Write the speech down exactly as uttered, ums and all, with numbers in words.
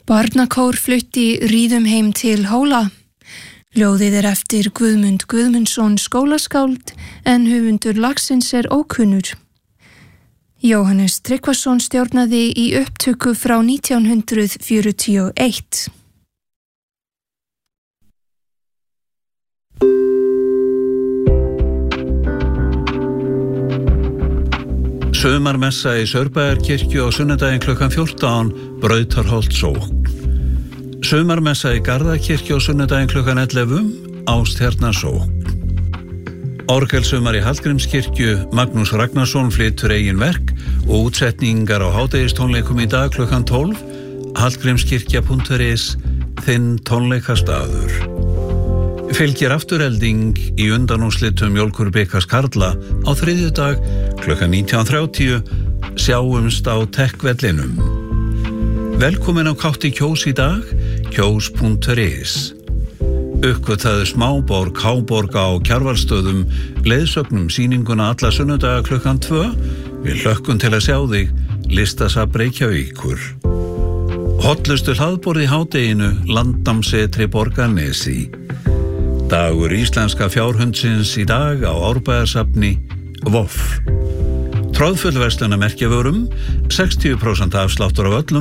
Barnakór flutti Ríðum heim til Hóla. Ljóðið er eftir Guðmund Guðmundsson skólaskáld en höfundur lagsins er ókunnur. Jóhannes Tryggvason stjórnaði í upptöku frá nítján hundrað fjörutíu og eitt. Sumarmessa í Saurbæjarkirkju á sunnudaginn klukkan fjórtán, Brautarholt sókn. Sumarmessa í Garðakirkju á sunnudaginn klukkan ellefu, Ástjarnar sókn. Orgelsumar í Hallgrímskirkju, Magnús Ragnarsson flytur eigin verk og útsetningar á hádegistónleikum í dag klukkan tólf, hallgrímskirkja punktur is, þinn tónleikastaður. Fylgir afturelding í undanúrslitum Mjólkurbikars karla á þriðjudag klukkan nítján þrjátíu, sjáumst á Tech-vellinum. Velkomin á Kátt í Kjós í dag, kjós punktur is. Uppgötaðu smáborg, háborg á Kjarvalsstöðum, leiðsögnum sýninguna alla sunnudaga klukkan tvö, við hlökkum til að sjá þig, listasafn Reykjavíkur. Hollustu hlaðborð í hádeginu, Landnámssetri Borgarnesi. Dagur íslenska fjárhundsins í dag á Árbæjarsafni, Voff. Tróðfullverslunarmerkjavörum, sextíu prósent afsláttur af öllum